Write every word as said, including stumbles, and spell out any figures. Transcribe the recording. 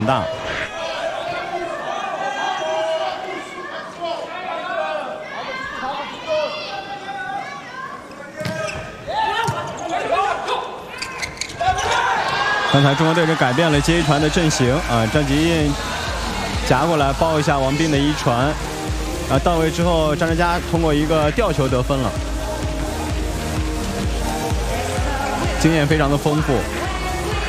大。刚才中国队是改变了接一传的阵型啊，张吉印夹过来包一下王斌的一传，啊到位之后，张志佳通过一个吊球得分了，经验非常的丰富。